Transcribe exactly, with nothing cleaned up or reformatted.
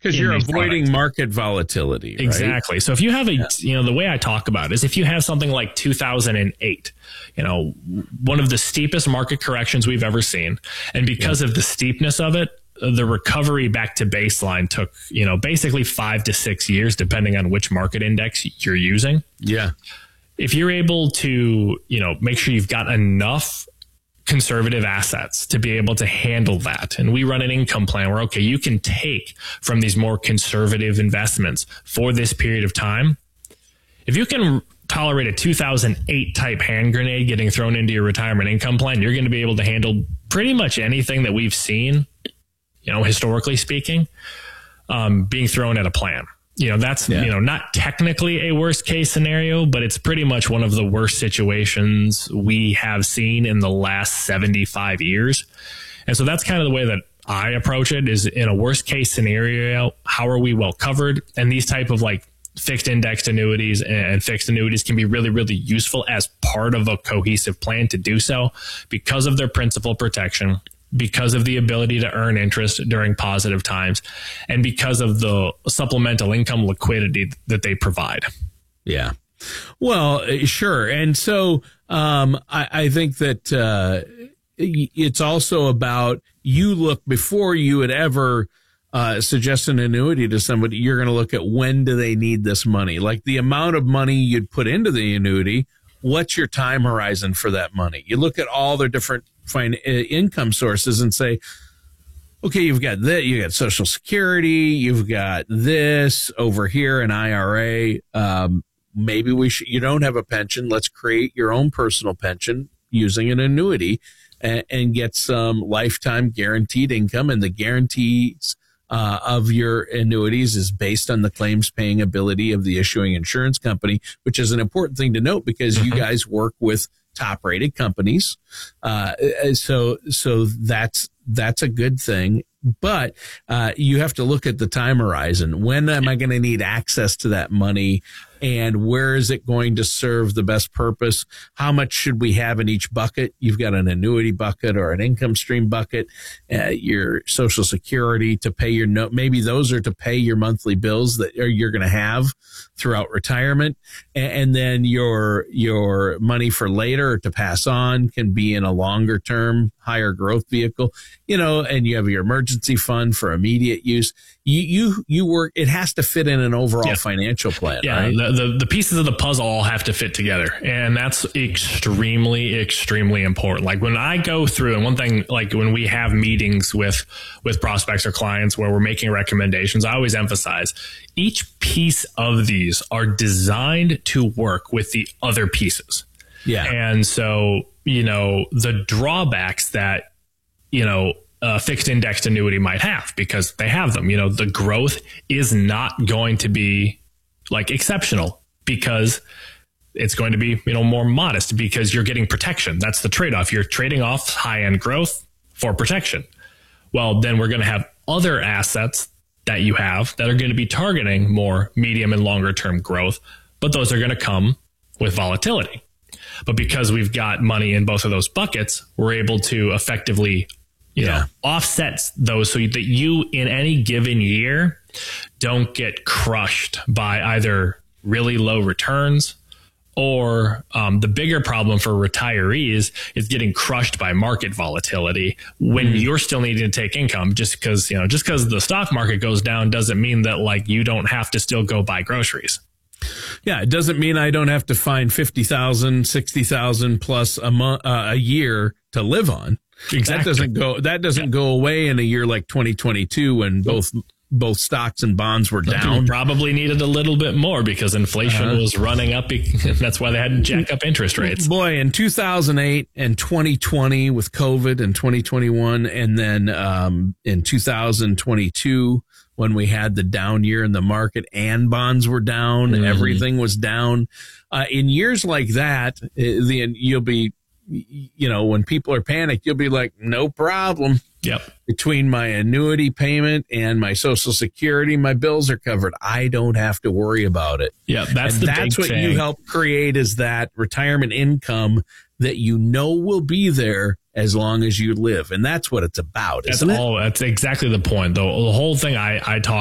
Because you're avoiding products. Market volatility. Right? Exactly. So if you have a, yeah. you know, the way I talk about it is if you have something like two thousand eight, you know, one of the steepest market corrections we've ever seen. And because yeah. of the steepness of it, the recovery back to baseline took, you know, basically five to six years, depending on which market index you're using. Yeah. If you're able to, you know, make sure you've got enough conservative assets to be able to handle that. And we run an income plan where, okay, you can take from these more conservative investments for this period of time. If you can tolerate a two thousand eight type hand grenade getting thrown into your retirement income plan, you're going to be able to handle pretty much anything that we've seen, you know, historically speaking, um, being thrown at a plan. You know, that's, yeah. you know, not technically a worst case scenario, but it's pretty much one of the worst situations we have seen in the last seventy-five years. And so that's kind of the way that I approach it is in a worst case scenario, how are we well covered? And these type of like fixed indexed annuities and fixed annuities can be really, really useful as part of a cohesive plan to do so because of their principal protection, because of the ability to earn interest during positive times, and because of the supplemental income liquidity that they provide. Yeah. Well, sure. And so um, I, I think that uh, it's also about you look before you would ever uh, suggest an annuity to somebody, you're going to look at when do they need this money, like the amount of money you'd put into the annuity. What's your time horizon for that money? You look at all the different find income sources and say, okay, you've got that, you got Social Security, you've got this over here, an I R A. Um, maybe we should, you don't have a pension. Let's create your own personal pension using an annuity and, and get some lifetime guaranteed income. And the guarantees uh, of your annuities is based on the claims paying ability of the issuing insurance company, which is an important thing to note because mm-hmm. you guys work with top rated companies. Uh, so, so that's, that's a good thing. But, uh, you have to look at the time horizon. When am I going to need access to that money? And where is it going to serve the best purpose? How much should we have in each bucket? You've got an annuity bucket or an income stream bucket, uh, your Social Security to pay your note. Maybe those are to pay your monthly bills that are, you're going to have throughout retirement. And, and then your, your money for later to pass on can be in a longer term, higher growth vehicle, you know, and you have your emergency fund for immediate use. You, you, you work, it has to fit in an overall yeah. financial plan, yeah, right? The, the, the pieces of the puzzle all have to fit together. And that's extremely, extremely important. Like when I go through, and one thing, like when we have meetings with, with prospects or clients where we're making recommendations, I always emphasize each piece of these are designed to work with the other pieces. Yeah. And so, you know, the drawbacks that, you know, a fixed indexed annuity might have because they have them, you know, the growth is not going to be like exceptional because it's going to be, you know, more modest because you're getting protection. That's the trade-off. You're trading off high end growth for protection. Well, then we're going to have other assets that you have that are going to be targeting more medium and longer term growth, but those are going to come with volatility. But because we've got money in both of those buckets, we're able to effectively, you yeah. know, offset those so that you in any given year don't get crushed by either really low returns or um, the bigger problem for retirees is getting crushed by market volatility when mm-hmm. you're still needing to take income just because, you know, just because the stock market goes down doesn't mean that like you don't have to still go buy groceries. Yeah, it doesn't mean I don't have to find fifty thousand, sixty thousand plus a month, uh, a year to live on. Exactly. That doesn't go, that doesn't yeah. go away in a year like twenty twenty-two when both, both stocks and bonds were down. Probably needed a little bit more because inflation uh, was running up. That's why they had to jack up interest rates. Boy, in two thousand eight and twenty twenty with COVID and twenty twenty-one, and then, um, in two thousand twenty-two, when we had the down year in the market and bonds were down, mm-hmm. everything was down. Uh, in years like that, the, you'll be, you know, when people are panicked, you'll be like, no problem. Yep. Between my annuity payment and my Social Security, my bills are covered. I don't have to worry about it. Yeah, that's and the that's big what thing. You help create is that retirement income that you know will be there as long as you live. And that's what it's about. That's isn't all. It? That's exactly the point, though. The whole thing I, I talk